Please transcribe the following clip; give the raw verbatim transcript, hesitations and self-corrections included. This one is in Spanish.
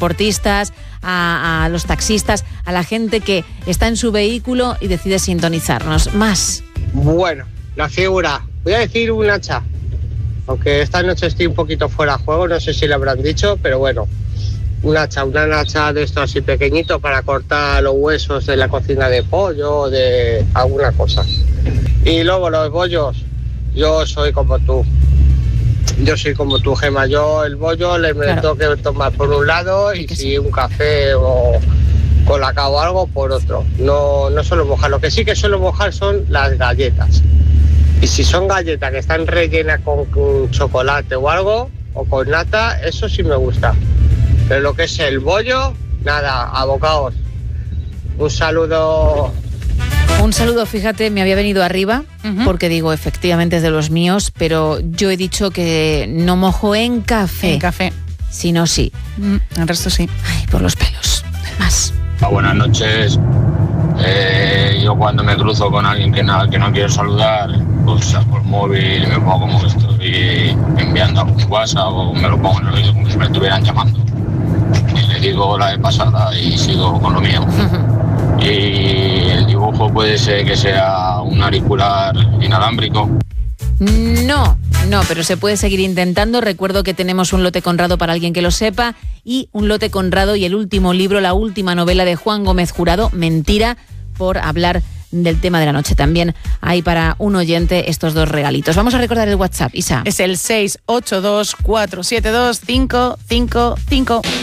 deportistas, a, a los taxistas, a la gente que está en su vehículo y decide sintonizarnos. Más. Bueno, la figura. Voy a decir un hacha. Aunque esta noche estoy un poquito fuera de juego, no sé si lo habrán dicho, pero bueno. Un hacha, una hacha de esto así pequeñito para cortar los huesos de la cocina de pollo o de alguna cosa. Y luego los bollos, yo soy como tú. Yo soy como tú, Gemma. Yo el bollo le me Claro. tengo que tomar por un lado y que si sí. un café o colacao o algo por otro. No, no suelo mojar. Lo que sí que suelo mojar son las galletas. Y si son galletas que están rellenas con, con chocolate o algo, o con nata, eso sí me gusta. Pero lo que es el bollo, nada, abocaos. Un saludo. Un saludo, fíjate, me había venido arriba, uh-huh. porque digo, efectivamente es de los míos, pero yo he dicho que no mojo en café. En café. Si no, sí. Mm, el resto sí. Ay, por los pelos. Más. Ah, buenas noches. Eh, yo cuando me cruzo con alguien que no, que no quiero saludar, pues saco el móvil y me pongo como que estoy enviando a un WhatsApp o me lo pongo en el oído como si me estuvieran llamando. Y le digo la de pasada y sigo con lo mío. Uh-huh. Y el dibujo puede ser que sea un auricular inalámbrico. No, no, pero se puede seguir intentando. Recuerdo que tenemos un lote Conrado para alguien que lo sepa y un lote Conrado y el último libro, la última novela de Juan Gómez Jurado, Mentira, por hablar del tema de la noche. También hay para un oyente estos dos regalitos. Vamos a recordar el WhatsApp, Isa. Es el seis ocho dos cuatro siete dos cinco cinco cinco.